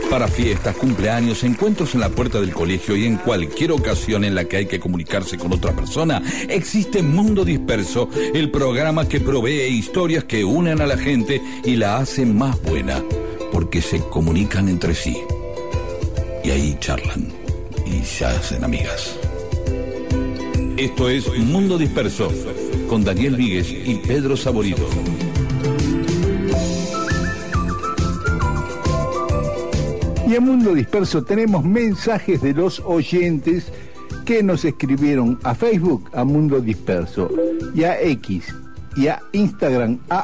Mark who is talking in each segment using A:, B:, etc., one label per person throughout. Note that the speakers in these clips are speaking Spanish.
A: Para fiestas, cumpleaños, encuentros en la puerta del colegio y en cualquier ocasión en la que hay que comunicarse con otra persona, existe Mundo Disperso, el programa que provee historias que unen a la gente y la hacen más buena, porque se comunican entre sí. Y ahí charlan y se hacen amigas. Esto es Mundo Disperso, con Daniel Víguez y Pedro Saborido.
B: Y en Mundo Disperso tenemos mensajes de los oyentes que nos escribieron a Facebook, a Mundo Disperso, y a X, y a Instagram, a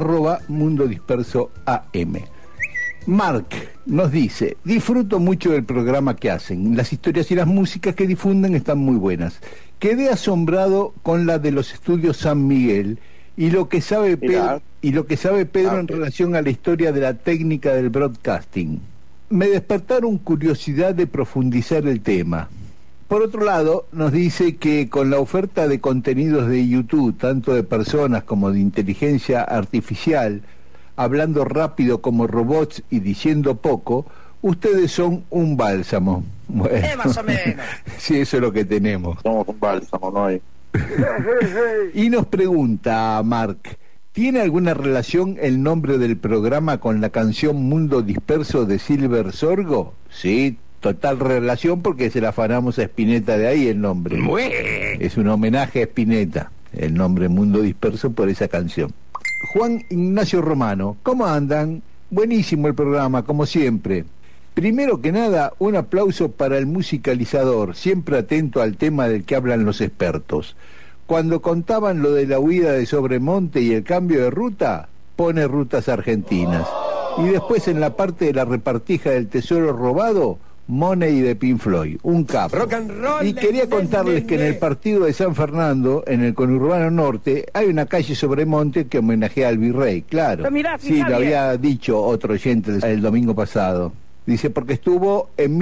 B: @MundoDispersoAM. Mark nos dice: disfruto mucho del programa que hacen. Las historias y las músicas que difunden están muy buenas. Quedé asombrado con la de los estudios San Miguel y lo que sabe Pedro, en relación a la historia de la técnica del broadcasting. Me despertaron curiosidad de profundizar el tema. Por otro lado, nos dice que con la oferta de contenidos de YouTube, tanto de personas como de inteligencia artificial, hablando rápido como robots y diciendo poco, ustedes son un bálsamo. Bueno,
C: más o menos.
B: Sí, eso es lo que tenemos.
D: Somos un bálsamo, no hay.
B: Y nos pregunta Mark: ¿tiene alguna relación el nombre del programa con la canción Mundo Disperso de Silver Sorgo? Sí, total relación, porque se la afanamos a Spinetta, de ahí el nombre. Es un homenaje a Spinetta, el nombre Mundo Disperso, por esa canción. Juan Ignacio Romano: ¿cómo andan? Buenísimo el programa, como siempre. Primero que nada, un aplauso para el musicalizador, siempre atento al tema del que hablan los expertos. Cuando contaban lo de la huida de Sobremonte y el cambio de ruta, pone rutas argentinas. Y después, en la parte de la repartija del tesoro robado, Money de Pink Floyd, un capo.
C: Rock and roll.
B: Y quería contarles que en el partido de San Fernando, en el conurbano norte, hay una calle Sobremonte que homenajea al virrey, claro.
C: Pero mirá,
B: sí, lo había dicho otro oyente el domingo pasado. Dice, porque estuvo en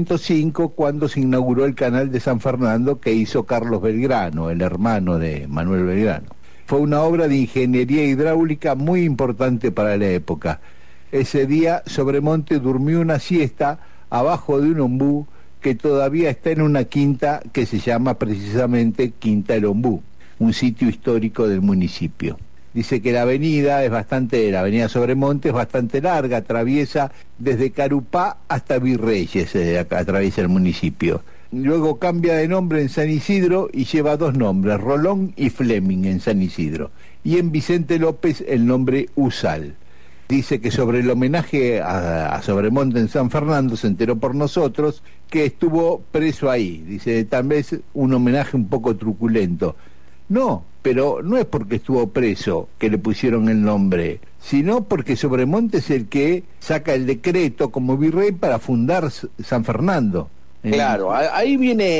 B: 1805 cuando se inauguró el canal de San Fernando que hizo Carlos Belgrano, el hermano de Manuel Belgrano. Fue una obra de ingeniería hidráulica muy importante para la época. Ese día Sobremonte durmió una siesta abajo de un ombú que todavía está en una quinta que se llama precisamente Quinta El Ombú, un sitio histórico del municipio. Dice que la avenida Sobremonte es bastante larga, atraviesa desde Carupá hasta Virreyes, atraviesa el municipio. Luego cambia de nombre en San Isidro y lleva dos nombres, Rolón y Fleming en San Isidro. Y en Vicente López el nombre Usal. Dice que sobre el homenaje a Sobremonte en San Fernando se enteró por nosotros que estuvo preso ahí. Dice, tal vez un homenaje un poco truculento. No, pero no es porque estuvo preso que le pusieron el nombre, sino porque Sobremonte es el que saca el decreto como virrey para fundar San Fernando.
D: Claro, ahí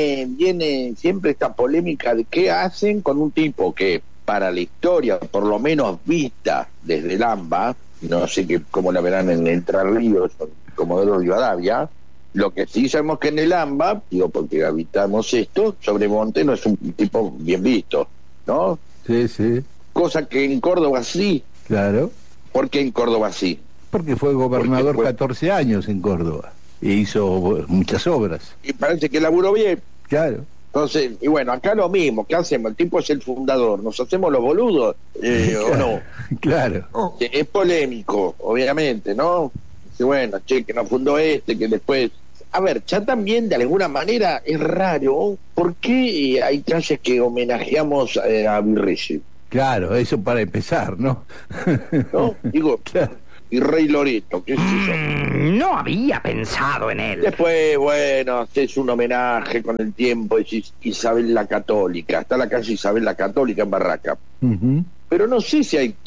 D: viene siempre esta polémica de qué hacen con un tipo que, para la historia, por lo menos vista desde el AMBA, no sé cómo la verán en Entre Ríos, Comodoro Rivadavia, lo que sí sabemos que en el AMBA, digo porque habitamos esto, Sobremonte no es un tipo bien visto, ¿no?
B: Sí, sí.
D: Cosa que en Córdoba sí.
B: Claro.
D: ¿Por qué en Córdoba sí?
B: Porque fue gobernador 14 años en Córdoba e hizo muchas obras.
D: Y parece que laburó bien.
B: Claro.
D: Entonces, y bueno, acá lo mismo, ¿qué hacemos? El tipo es el fundador, ¿nos hacemos los boludos? ¿O no?
B: Claro.
D: Es polémico, obviamente, ¿no? Dice, bueno, che, que no fundó que después... A ver, ya también de alguna manera es raro, ¿por qué hay calles que homenajeamos a Virreyes?
B: Claro, eso para empezar, ¿no?
D: ¿No? Digo,
B: claro.
D: Virrey Loreto, qué sé yo.
C: No había pensado en él.
D: Después, bueno, haces un homenaje con el tiempo, decís Isabel la Católica, está la calle Isabel la Católica en Barraca. Pero no sé si hay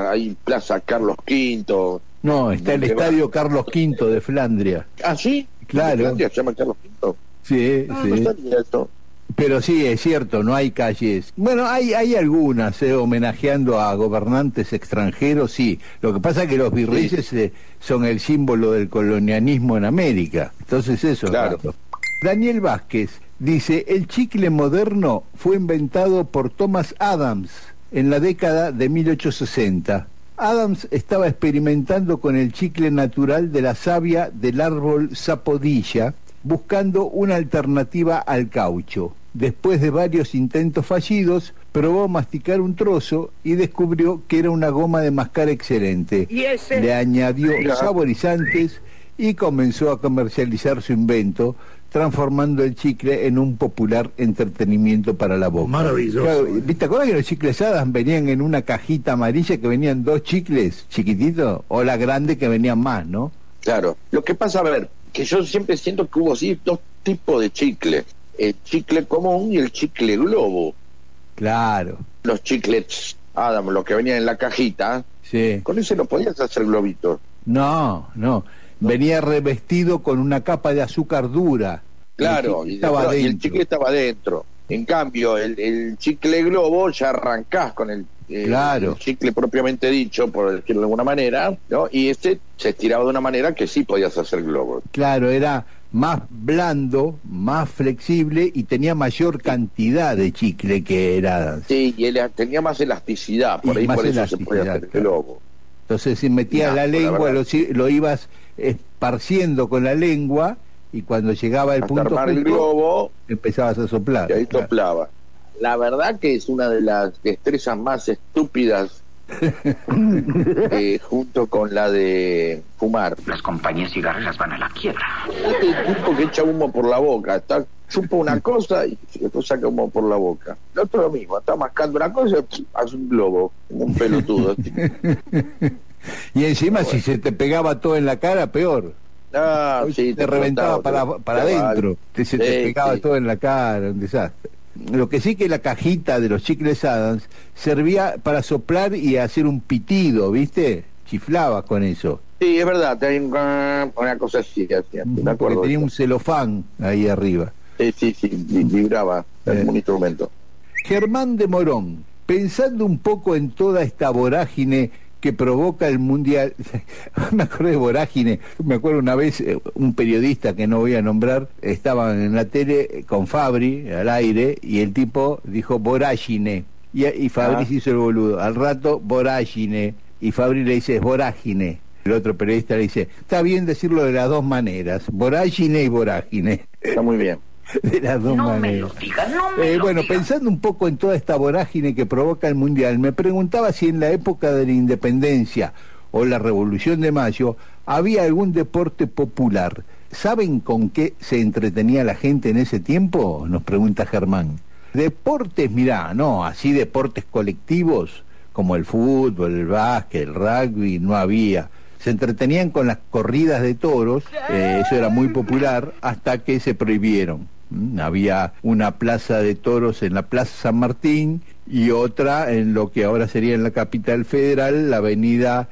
D: Plaza Carlos V.
B: No, está el Estadio Carlos V de Flandria.
D: ¿Ah, sí?
B: Claro.
D: ¿Flandria se llama Carlos V?
B: Sí, sí.
D: No sabía eso.
B: Pero sí, es cierto, no hay calles. Bueno, hay algunas homenajeando a gobernantes extranjeros, sí. Lo que pasa es que los virreyes son el símbolo del colonialismo en América. Entonces eso
D: claro.
B: Es raro. Daniel Vázquez dice, el chicle moderno fue inventado por Thomas Adams en la década de 1860. Adams estaba experimentando con el chicle natural de la savia del árbol sapodilla, buscando una alternativa al caucho. Después de varios intentos fallidos, probó masticar un trozo y descubrió que era una goma de mascar excelente. Le añadió saborizantes y comenzó a comercializar su invento, transformando el chicle en un popular entretenimiento para la boca.
E: Maravilloso.
B: ¿Viste? ¿Acuerdas que los chicles Adams venían en una cajita amarilla que venían 2 chicles chiquititos? O la grande que venían más, ¿no?
D: Claro. Lo que pasa, a ver, que yo siempre siento que hubo sí 2 tipos de chicle. El chicle común y el chicle globo.
B: Claro.
D: Los chiclets Adams, los que venían en la cajita,
B: Sí.
D: con eso no podías hacer globitos.
B: No. Venía revestido con una capa de azúcar dura.
D: Claro,
B: Y el
D: chicle estaba adentro. En cambio, el chicle globo ya arrancás con el chicle propiamente dicho, por decirlo de alguna manera, ¿no? Y este se estiraba de una manera que sí podías hacer globos.
B: Claro, era más blando, más flexible y tenía mayor cantidad de chicle que era.
D: Sí, y tenía más elasticidad, por
B: Y
D: ahí
B: más
D: por eso se podía
B: elasticidad,
D: hacer
B: claro.
D: globo.
B: Entonces si metías la lengua,
D: verdad.
B: lo ibas esparciendo con la lengua y cuando llegaba el
D: Hasta
B: punto
D: armar el
B: justo,
D: globo,
B: empezabas a soplar.
D: y ahí
B: Claro.
D: soplaba. La verdad que es una de las destrezas más estúpidas junto con la de fumar.
C: Las compañías cigarreras van a la quiebra.
D: Este tipo que echa humo por la boca, chupa una cosa y después saca humo por la boca. El otro lo mismo, está mascando una cosa y hace un globo, como un pelotudo.
B: Y encima si se te pegaba todo en la cara, peor.
D: Sí,
B: te reventaba para adentro, se te pegaba todo en la cara, un desastre. Lo que sí que la cajita de los chicles Adams servía para soplar y hacer un pitido, ¿viste? Chiflabas con eso.
D: Sí, es verdad, tenía una cosa así, hacía, me acuerdo.
B: Porque tenía un celofán ahí arriba.
D: Sí, vibraba como un instrumento.
B: Germán de Morón, pensando un poco en toda esta vorágine que provoca el mundial, me acuerdo de vorágine, me acuerdo una vez un periodista que no voy a nombrar, estaba en la tele con Fabri al aire y el tipo dijo vorágine y Fabri se hizo el boludo, al rato vorágine y Fabri le dice es vorágine, el otro periodista le dice está bien decirlo de las 2 maneras, vorágine y vorágine.
D: Está muy bien.
B: De las 2 maneras.
C: Me lo diga, no me lo
B: Bueno,
C: diga.
B: pensando un poco en toda esta vorágine que provoca el Mundial, me preguntaba si en la época de la Independencia o la Revolución de Mayo había algún deporte popular. ¿Saben con qué se entretenía la gente en ese tiempo? Nos pregunta Germán. Deportes, mirá, no, así deportes colectivos como el fútbol, el básquet, el rugby, no había. Se entretenían con las corridas de toros, eso era muy popular, hasta que se prohibieron. Había una plaza de toros en la Plaza San Martín y otra en lo que ahora sería en la capital federal, la avenida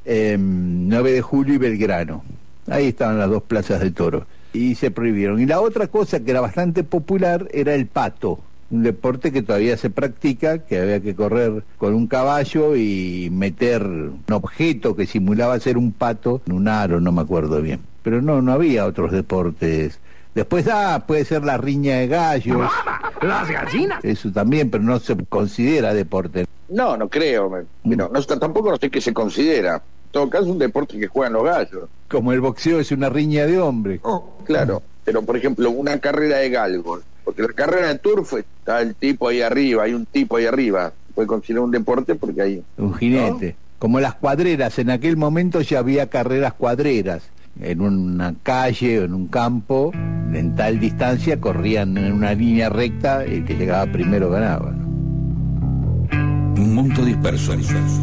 B: 9 de Julio y Belgrano. Ahí estaban las 2 plazas de toros y se prohibieron. Y la otra cosa que era bastante popular era el pato, un deporte que todavía se practica, que había que correr con un caballo y meter un objeto que simulaba ser un pato en un aro, no me acuerdo bien. Pero no había otros deportes. Después, puede ser la riña de gallos.
C: Las gallinas.
B: Eso también, pero no se considera deporte.
D: No creo. Pero tampoco no sé qué se considera. En todo caso, es un deporte que juegan los gallos.
B: Como el boxeo es una riña de hombres.
D: Claro, pero por ejemplo, una carrera de galgos. Porque la carrera de turf está el tipo ahí arriba, hay un tipo ahí arriba. Se puede considerar un deporte porque hay...
B: Un jinete. ¿No? Como las cuadreras, en aquel momento ya había carreras cuadreras. En una calle o en un campo, en tal distancia, corrían en una línea recta, el que llegaba primero ganaba.
A: Mundo disperso.